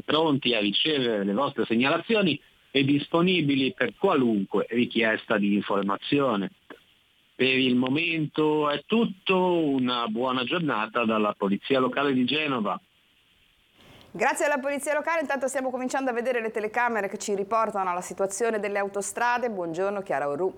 pronti a ricevere le vostre segnalazioni e disponibili per qualunque richiesta di informazione. Per il momento è tutto, una buona giornata dalla Polizia Locale di Genova. Grazie alla Polizia Locale, intanto stiamo cominciando a vedere le telecamere che ci riportano alla situazione delle autostrade. Buongiorno Chiara Orru.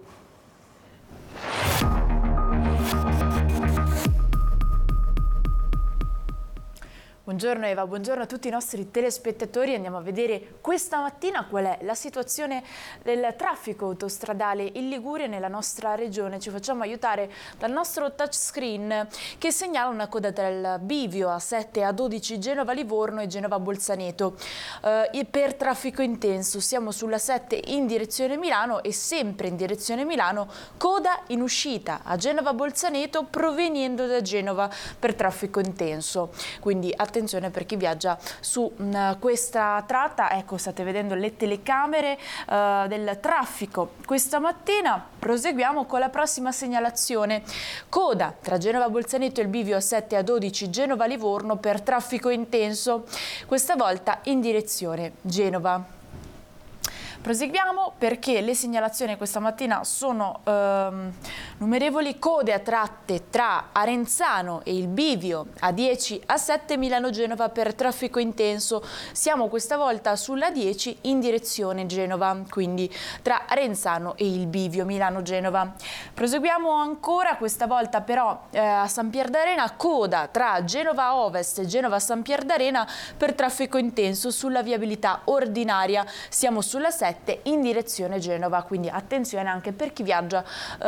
Buongiorno Eva, buongiorno a tutti i nostri telespettatori. Andiamo a vedere questa mattina qual è la situazione del traffico autostradale in Liguria, nella nostra regione. Ci facciamo aiutare dal nostro touchscreen che segnala una coda tra il bivio A7 a 12 Genova-Livorno e Genova-Bolzaneto. Per traffico intenso siamo sulla 7 in direzione Milano e sempre in direzione Milano coda in uscita a Genova-Bolzaneto provenendo da Genova per traffico intenso. Quindi attenzione per chi viaggia su questa tratta. Ecco, state vedendo le telecamere del traffico questa mattina. Proseguiamo con la prossima segnalazione. Coda tra Genova-Bolzaneto e il bivio A7 a 12 Genova-Livorno per traffico intenso, questa volta in direzione Genova. Proseguiamo perché le segnalazioni questa mattina sono numerevoli. Code a tratte tra Arenzano e il bivio A10 A7 Milano-Genova per traffico intenso. Siamo questa volta sulla 10 in direzione Genova, quindi tra Arenzano e il bivio Milano-Genova. Proseguiamo ancora, questa volta però a San Pier d'Arena, coda tra Genova Ovest e Genova San Pier d'Arena per traffico intenso sulla viabilità ordinaria. Siamo sulla 7 in direzione Genova, quindi attenzione anche per chi viaggia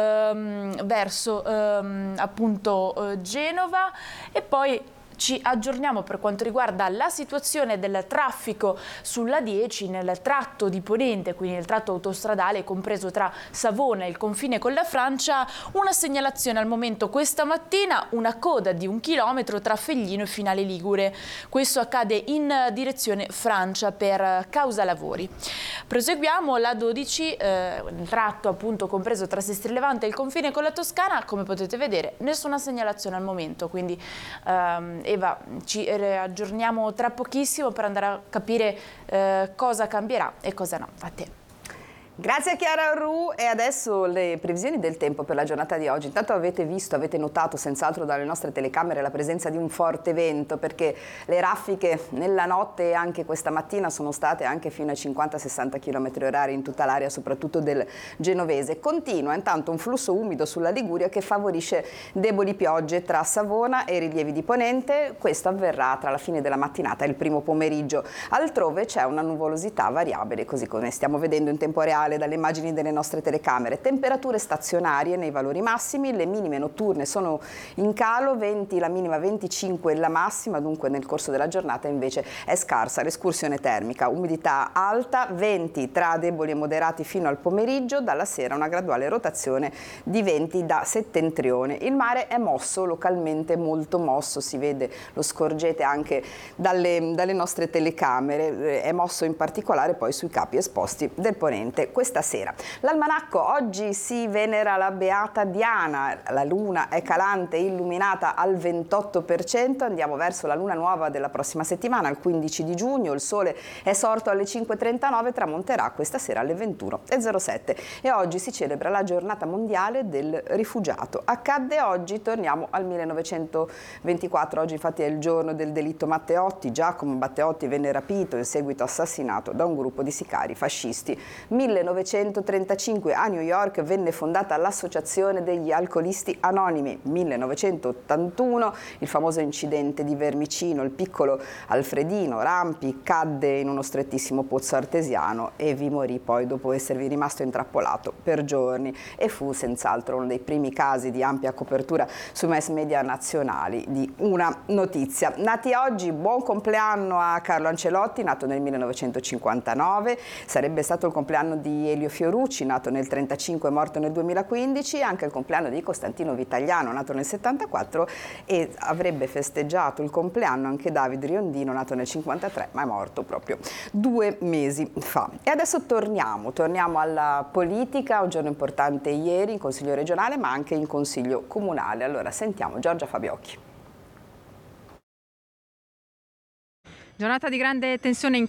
verso appunto Genova. E poi ci aggiorniamo per quanto riguarda la situazione del traffico sulla 10 nel tratto di Ponente, quindi nel tratto autostradale compreso tra Savona e il confine con la Francia. Una segnalazione al momento questa mattina, una coda di 1 chilometro tra Feglino e Finale Ligure. Questo accade in direzione Francia per causa lavori. Proseguiamo la 12, nel tratto appunto compreso tra Sestri Levante e il confine con la Toscana. Come potete vedere, nessuna segnalazione al momento, quindi Eva, ci aggiorniamo tra pochissimo per andare a capire cosa cambierà e cosa no. A te. Grazie a Chiara Orru, e adesso le previsioni del tempo per la giornata di oggi. Intanto avete visto, avete notato senz'altro dalle nostre telecamere la presenza di un forte vento, perché le raffiche nella notte e anche questa mattina sono state anche fino ai 50-60 km/h in tutta l'area, soprattutto del genovese. Continua intanto un flusso umido sulla Liguria che favorisce deboli piogge tra Savona e i rilievi di Ponente. Questo avverrà tra la fine della mattinata e il primo pomeriggio. Altrove c'è una nuvolosità variabile, così come stiamo vedendo in tempo reale dalle immagini delle nostre telecamere. Temperature stazionarie nei valori massimi, le minime notturne sono in calo, 20 la minima, 25 la massima, dunque nel corso della giornata invece è scarsa l'escursione termica. Umidità alta, venti tra deboli e moderati fino al pomeriggio, dalla sera una graduale rotazione di venti da settentrione. Il mare è mosso, localmente molto mosso, si vede, lo scorgete anche dalle nostre telecamere, è mosso in particolare poi sui capi esposti del Ponente questa sera. L'almanacco: oggi si venera la Beata Diana, la luna è calante, illuminata al 28%, andiamo verso la luna nuova della prossima settimana, il 15 di giugno, il sole è sorto alle 5:39, tramonterà questa sera alle 21:07 e oggi si celebra la giornata mondiale del rifugiato. Accadde oggi, torniamo al 1924, oggi infatti è il giorno del delitto Matteotti. Giacomo Matteotti venne rapito e in seguito assassinato da un gruppo di sicari fascisti. 1935 a New York venne fondata l'Associazione degli Alcolisti Anonimi. 1981 il famoso incidente di Vermicino, il piccolo Alfredino Rampi cadde in uno strettissimo pozzo artesiano e vi morì poi dopo esservi rimasto intrappolato per giorni, e fu senz'altro uno dei primi casi di ampia copertura sui mass media nazionali di una notizia. Nati oggi, buon compleanno a Carlo Ancelotti, nato nel 1959, sarebbe stato il compleanno di Elio Fiorucci, nato nel 1935 e morto nel 2015, e anche il compleanno di Costantino Vitagliano, nato nel 1974, e avrebbe festeggiato il compleanno anche David Riondino, nato nel 1953 ma è morto proprio 2 mesi fa. E adesso torniamo alla politica, un giorno importante ieri in Consiglio regionale ma anche in Consiglio comunale. Allora sentiamo Giorgia Fabiocchi. Giornata di grande tensione in